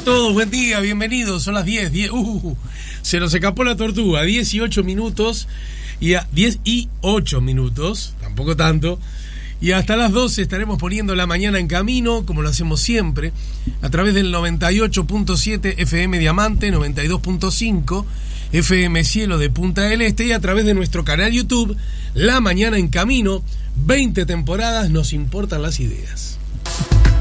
todos, buen día, bienvenidos. Son las 10. Se nos escapó la tortuga. 18 minutos. Y a 10 y 8 minutos, tampoco tanto. Y hasta las 12 estaremos poniendo la mañana en camino, como lo hacemos siempre, a través del 98.7 FM Diamante, 92.5 FM Cielo de Punta del Este y a través de nuestro canal YouTube, La Mañana en Camino. 20 temporadas, nos importan las ideas.